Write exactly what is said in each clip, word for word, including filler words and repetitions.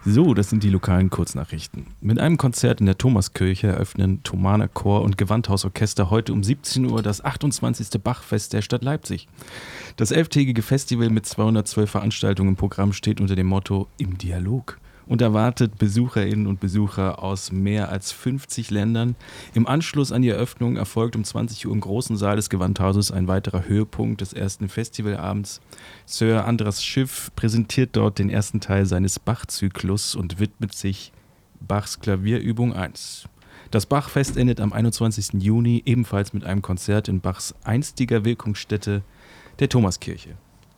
So, das sind die lokalen Kurznachrichten. Mit einem Konzert in der Thomaskirche eröffnen Thomaner Chor und Gewandhausorchester heute um siebzehn Uhr das achtundzwanzigste Bachfest der Stadt Leipzig. Das elftägige Festival mit zweihundertzwölf Veranstaltungen im Programm steht unter dem Motto „Im Dialog“ und erwartet Besucherinnen und Besucher aus mehr als fünfzig Ländern. Im Anschluss an die Eröffnung erfolgt um zwanzig Uhr im großen Saal des Gewandhauses ein weiterer Höhepunkt des ersten Festivalabends. Sir Andras Schiff präsentiert dort den ersten Teil seines Bach-Zyklus und widmet sich Bachs Klavierübung eins. Das Bachfest endet am einundzwanzigsten Juni ebenfalls mit einem Konzert in Bachs einstiger Wirkungsstätte, der Thomaskirche.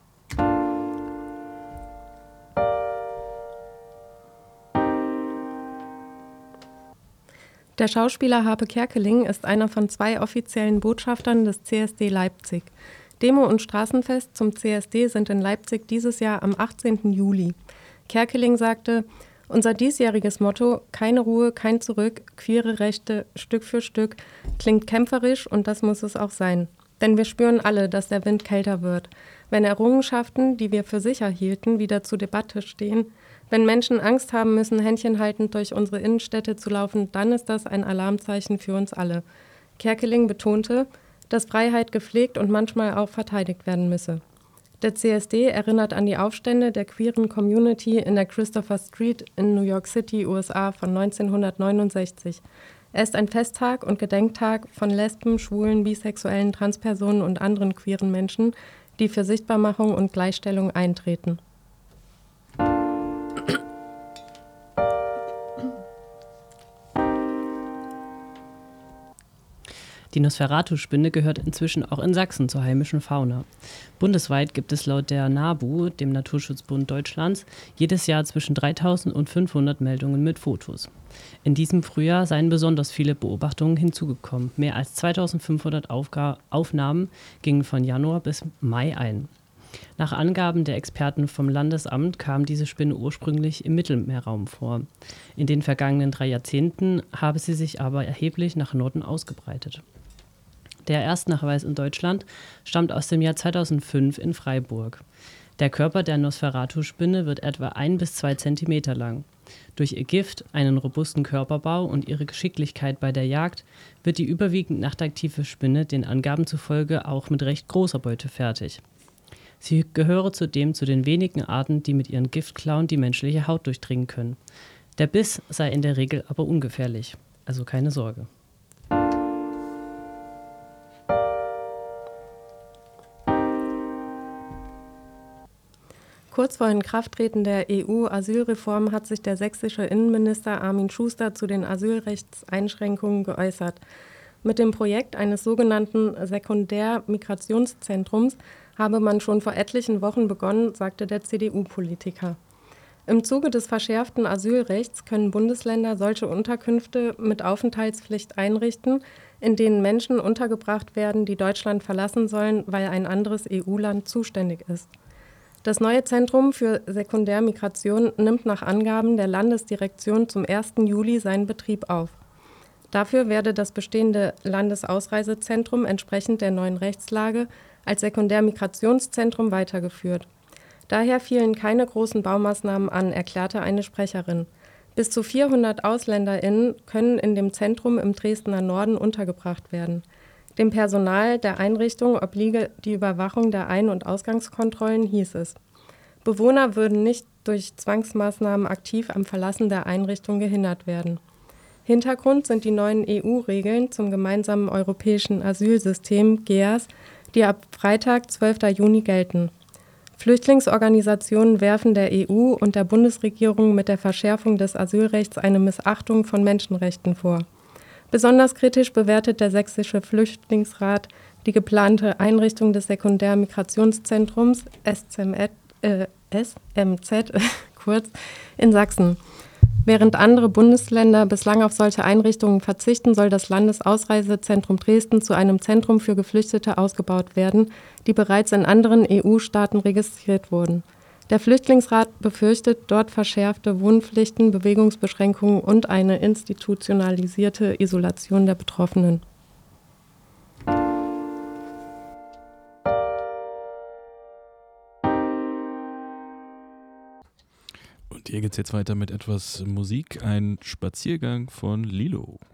Der Schauspieler Harpe Kerkeling ist einer von zwei offiziellen Botschaftern des C S D Leipzig. Demo und Straßenfest zum C S D sind in Leipzig dieses Jahr am achtzehnten Juli. Kerkeling sagte: Unser diesjähriges Motto „Keine Ruhe, kein Zurück, queere Rechte, Stück für Stück“ klingt kämpferisch und das muss es auch sein. Denn wir spüren alle, dass der Wind kälter wird. Wenn Errungenschaften, die wir für sicher hielten, wieder zur Debatte stehen, wenn Menschen Angst haben müssen, händchenhaltend durch unsere Innenstädte zu laufen, dann ist das ein Alarmzeichen für uns alle. Kerkeling betonte, dass Freiheit gepflegt und manchmal auch verteidigt werden müsse. Der C S D erinnert an die Aufstände der queeren Community in der Christopher Street in New York City, U S A von neunzehnhundertneunundsechzig. Er ist ein Festtag und Gedenktag von Lesben, Schwulen, Bisexuellen, Transpersonen und anderen queeren Menschen, die für Sichtbarmachung und Gleichstellung eintreten. Die Nosferatu-Spinne gehört inzwischen auch in Sachsen zur heimischen Fauna. Bundesweit gibt es laut der NABU, dem Naturschutzbund Deutschlands, jedes Jahr zwischen dreitausend und fünfhundert Meldungen mit Fotos. In diesem Frühjahr seien besonders viele Beobachtungen hinzugekommen. Mehr als zweitausendfünfhundert Aufga- Aufnahmen gingen von Januar bis Mai ein. Nach Angaben der Experten vom Landesamt kam diese Spinne ursprünglich im Mittelmeerraum vor. In den vergangenen drei Jahrzehnten habe sie sich aber erheblich nach Norden ausgebreitet. Der Erstnachweis in Deutschland stammt aus dem Jahr zweitausendfünf in Freiburg. Der Körper der Nosferatu-Spinne wird etwa ein bis zwei Zentimeter lang. Durch ihr Gift, einen robusten Körperbau und ihre Geschicklichkeit bei der Jagd wird die überwiegend nachtaktive Spinne den Angaben zufolge auch mit recht großer Beute fertig. Sie gehöre zudem zu den wenigen Arten, die mit ihren Giftklauen die menschliche Haut durchdringen können. Der Biss sei in der Regel aber ungefährlich, also keine Sorge. Kurz vor Inkrafttreten der E U-Asylreform hat sich der sächsische Innenminister Armin Schuster zu den Asylrechtseinschränkungen geäußert. Mit dem Projekt eines sogenannten Sekundärmigrationszentrums habe man schon vor etlichen Wochen begonnen, sagte der C D U-Politiker. Im Zuge des verschärften Asylrechts können Bundesländer solche Unterkünfte mit Aufenthaltspflicht einrichten, in denen Menschen untergebracht werden, die Deutschland verlassen sollen, weil ein anderes E U-Land zuständig ist. Das neue Zentrum für Sekundärmigration nimmt nach Angaben der Landesdirektion zum ersten Juli seinen Betrieb auf. Dafür werde das bestehende Landesausreisezentrum entsprechend der neuen Rechtslage als Sekundärmigrationszentrum weitergeführt. Daher fielen keine großen Baumaßnahmen an, erklärte eine Sprecherin. Bis zu vierhundert AusländerInnen können in dem Zentrum im Dresdner Norden untergebracht werden. Dem Personal der Einrichtung obliege die Überwachung der Ein- und Ausgangskontrollen, hieß es. Bewohner würden nicht durch Zwangsmaßnahmen aktiv am Verlassen der Einrichtung gehindert werden. Hintergrund sind die neuen E U-Regeln zum gemeinsamen europäischen Asylsystem G E A S, die ab Freitag, zwölften Juni gelten. Flüchtlingsorganisationen werfen der E U und der Bundesregierung mit der Verschärfung des Asylrechts eine Missachtung von Menschenrechten vor. Besonders kritisch bewertet der Sächsische Flüchtlingsrat die geplante Einrichtung des Sekundärmigrationszentrums S M Z, äh, S M Z kurz, in Sachsen. Während andere Bundesländer bislang auf solche Einrichtungen verzichten, soll das Landesausreisezentrum Dresden zu einem Zentrum für Geflüchtete ausgebaut werden, die bereits in anderen E U-Staaten registriert wurden. Der Flüchtlingsrat befürchtet dort verschärfte Wohnpflichten, Bewegungsbeschränkungen und eine institutionalisierte Isolation der Betroffenen. Und hier geht's jetzt weiter mit etwas Musik, ein Spaziergang von Lilo.